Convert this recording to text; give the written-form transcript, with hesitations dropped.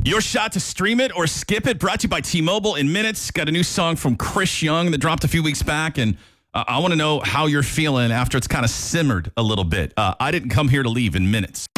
Your shot to stream it or skip it, brought to you by T-Mobile in minutes. Got a new song from Chris Young that dropped a few weeks back, and I want to know how you're feeling after it's kind of simmered a little bit. I didn't come here to leave in minutes.